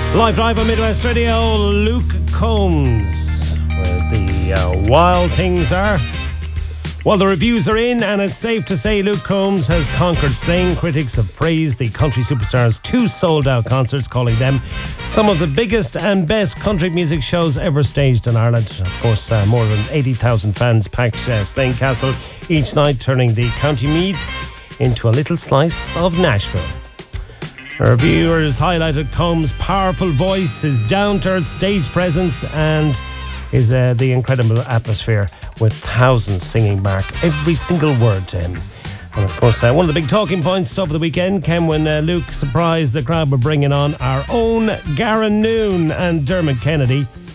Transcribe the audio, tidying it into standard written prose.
Live on Midwest Radio, Luke Combs, where the wild things are. Well, the reviews are in, and it's safe to say Luke Combs has conquered slaying. Critics have praised the country superstar's 2 sold-out concerts, calling them some of the biggest and best country music shows ever staged in Ireland. Of course, more than 80,000 fans packed Slane Castle each night, turning the County Meath into a little slice of Nashville. Reviewers highlighted Combs' powerful voice, his down-to-earth stage presence, and his the incredible atmosphere with thousands singing back every single word to him. And of course, one of the big talking points over the weekend came when Luke surprised the crowd by bringing on our own Garen Noon and Dermot Kennedy.